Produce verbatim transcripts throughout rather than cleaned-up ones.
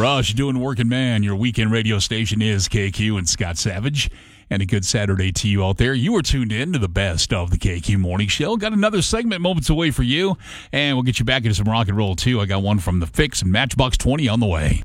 Rush doing Working Man. Your weekend radio station is K Q and Scott Savage. And a good Saturday to you out there. You are tuned in to the best of the K Q Morning Show. Got another segment moments away for you, and we'll get you back into some rock and roll, too. I got one from The Fix and Matchbox twenty on the way.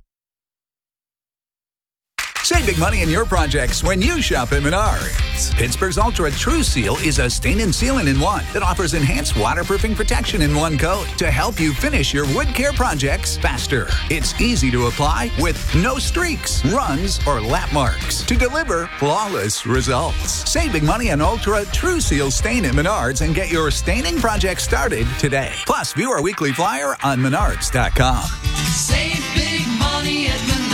Save big money in your projects when you shop at Menards. Pittsburgh's Ultra True Seal is a stain and sealant in one that offers enhanced waterproofing protection in one coat to help you finish your wood care projects faster. It's easy to apply with no streaks, runs, or lap marks to deliver flawless results. Save big money on Ultra True Seal stain at Menards and get your staining project started today. Plus, view our weekly flyer on menards dot com. Save big money at Menards.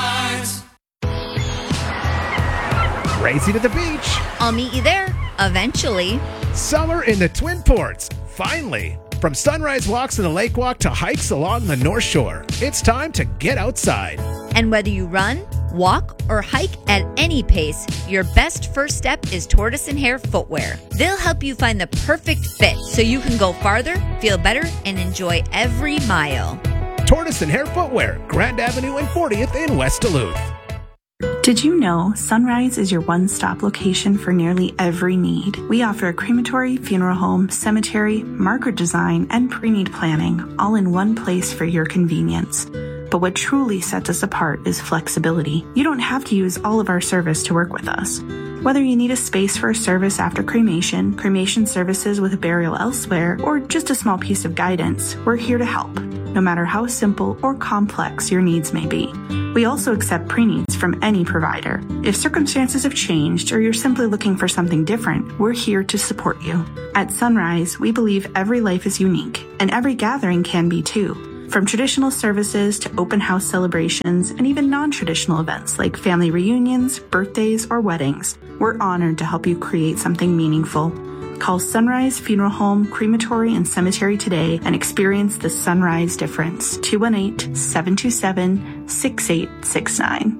Racing to the beach. I'll meet you there, eventually. Summer in the Twin Ports, finally. From sunrise walks in the lake walk to hikes along the North Shore, it's time to get outside. And whether you run, walk, or hike at any pace, your best first step is Tortoise and Hare Footwear. They'll help you find the perfect fit so you can go farther, feel better, and enjoy every mile. Tortoise and Hare Footwear, Grand Avenue and fortieth in West Duluth. Did you know Sunrise is your one-stop location for nearly every need? We offer a crematory, funeral home, cemetery, marker design, and pre-need planning, all in one place for your convenience. But what truly sets us apart is flexibility. You don't have to use all of our service to work with us. Whether you need a space for a service after cremation, cremation services with a burial elsewhere, or just a small piece of guidance, we're here to help, no matter how simple or complex your needs may be. We also accept pre-needs from any provider. If circumstances have changed or you're simply looking for something different, we're here to support you. At Sunrise, we believe every life is unique, and every gathering can be too. From traditional services to open house celebrations and even non-traditional events like family reunions, birthdays, or weddings, we're honored to help you create something meaningful. Call Sunrise Funeral Home, Crematory, and Cemetery today and experience the Sunrise difference. two one eight, seven two seven, six eight six nine.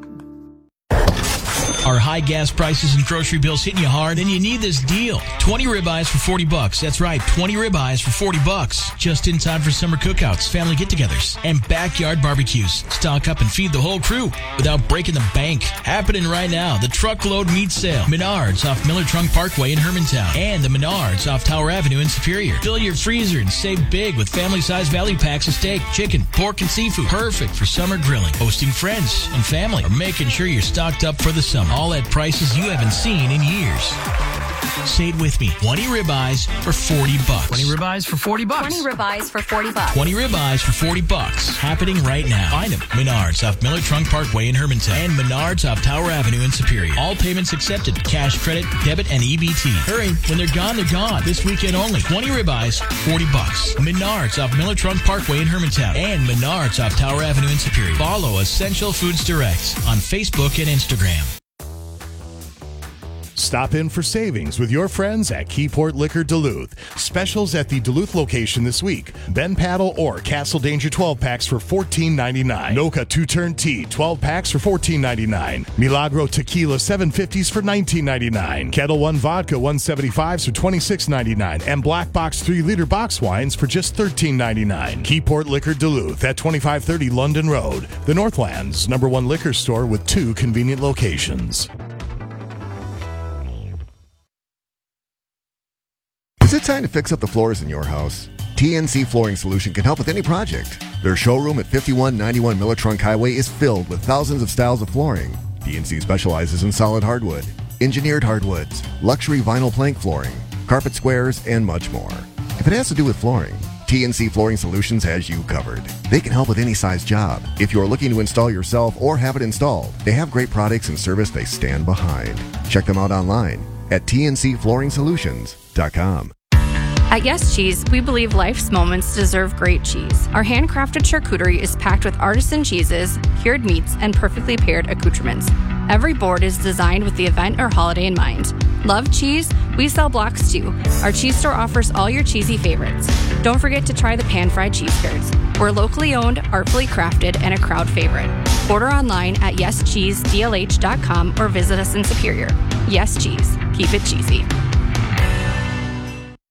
Are high gas prices and grocery bills hitting you hard? Then you need this deal. twenty ribeyes for forty bucks. That's right, twenty ribeyes for forty bucks. Just in time for summer cookouts, family get-togethers, and backyard barbecues. Stock up and feed the whole crew without breaking the bank. Happening right now, the truckload meat sale. Menards off Miller Trunk Parkway in Hermantown, and the Menards off Tower Avenue in Superior. Fill your freezer and save big with family-sized value packs of steak, chicken, pork, and seafood. Perfect for summer grilling, hosting friends and family, or making sure you're stocked up for the summer. All at prices you haven't seen in years. Say it with me. twenty ribeyes for forty bucks. twenty ribeyes for forty bucks. twenty ribeyes for forty bucks. twenty ribeyes for forty bucks. Happening right now. Find them. Menards off Miller Trunk Parkway in Hermantown and Menards off Tower Avenue in Superior. All payments accepted. Cash, credit, debit, and E B T. Hurry. When they're gone, they're gone. This weekend only. twenty ribeyes, forty bucks. Menards off Miller Trunk Parkway in Hermantown and Menards off Tower Avenue in Superior. Follow Essential Foods Direct on Facebook and Instagram. Stop in for savings with your friends at Keyport Liquor Duluth. Specials at the Duluth location this week. Ben Paddle or Castle Danger twelve packs for fourteen ninety-nine. Noka two-turn tea twelve packs for fourteen ninety-nine. Milagro Tequila seven fifties for nineteen ninety-nine. Kettle One Vodka one seventy-fives for twenty-six ninety-nine. And Black Box three liter box wines for just thirteen ninety-nine. Keyport Liquor Duluth at twenty-five thirty London Road. The Northland's number one liquor store with two convenient locations. Is it time to fix up the floors in your house? T N C Flooring Solution can help with any project. Their showroom at fifty-one ninety-one Miller Trunk Highway is filled with thousands of styles of flooring. T N C specializes in solid hardwood, engineered hardwoods, luxury vinyl plank flooring, carpet squares, and much more. If it has to do with flooring, T N C Flooring Solutions has you covered. They can help with any size job. If you're looking to install yourself or have it installed, they have great products and service they stand behind. Check them out online at T N C flooring solutions dot com. At Yes Cheese, we believe life's moments deserve great cheese. Our handcrafted charcuterie is packed with artisan cheeses, cured meats, and perfectly paired accoutrements. Every board is designed with the event or holiday in mind. Love cheese? We sell blocks too. Our cheese store offers all your cheesy favorites. Don't forget to try the pan-fried cheese curds. We're locally owned, artfully crafted, and a crowd favorite. Order online at yes cheese d l h dot com or visit us in Superior. Yes Cheese. Keep it cheesy.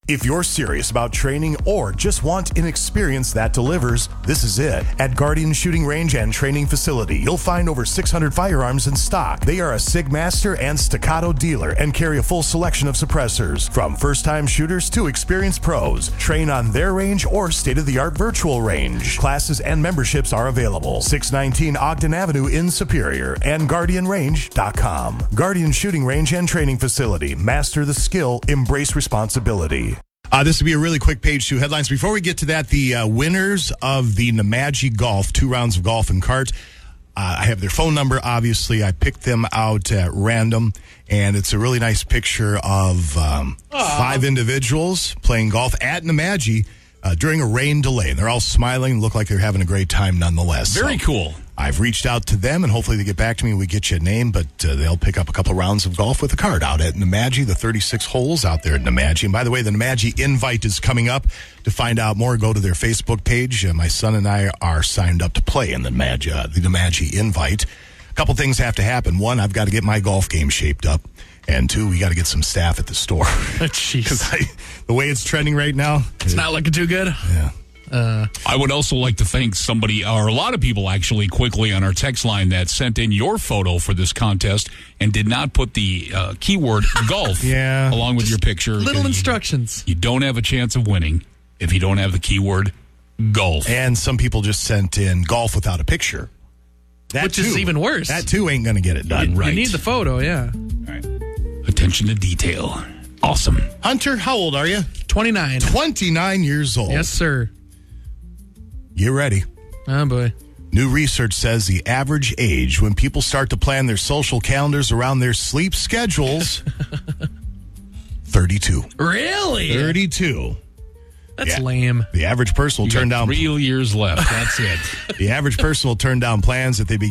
If you're serious about training or just want an experience that delivers, this is it. At Guardian Shooting Range and Training Facility, you'll find over six hundred firearms in stock. They are a SIG Master and Staccato dealer and carry a full selection of suppressors. From first-time shooters to experienced pros, train on their range or state-of-the-art virtual range. Classes and memberships are available. six nineteen Ogden Avenue in Superior and guardian range dot com. Guardian Shooting Range and Training Facility. Master the skill, embrace responsibility. Uh, this will be a really quick page two headlines. Before we get to that, the uh, winners of the Nemadji Golf, two rounds of golf and cart, uh, I have their phone number, obviously. I picked them out at random, and it's a really nice picture of um, five individuals playing golf at Nemadji uh, during a rain delay. And they're all smiling, look like they're having a great time nonetheless. Very so, cool. I've reached out to them, and hopefully they get back to me. We get you a name, but uh, they'll pick up a couple of rounds of golf with a cart out at Nemadji, the thirty-six holes out there at Nemadji. And by the way, the Nemadji invite is coming up. To find out more, go to their Facebook page. Uh, my son and I are signed up to play in the Nemadji, uh, the Nemadji invite. A couple things have to happen. One, I've got to get my golf game shaped up. And two, we got to get some staff at the store. Jeez. The way it's trending right now. It's it, not looking too good. Yeah. Uh, I would also like to thank somebody, or a lot of people actually, quickly on our text line that sent in your photo for this contest and did not put the uh, keyword golf yeah, along with your picture. Little instructions. You, you don't have a chance of winning if you don't have the keyword golf. And some people just sent in golf without a picture. That Which too, is even worse. That too ain't going to get it done. You, right. you need the photo, yeah. All right. Attention to detail. Awesome. Hunter, how old are you? twenty-nine. twenty-nine years old. Yes, sir. Get ready. Oh, boy. New research says the average age when people start to plan their social calendars around their sleep schedules, thirty-two. Really? thirty-two. That's yeah. lame. The average person will You turn got down three years left. That's it. The average person will turn down plans that they be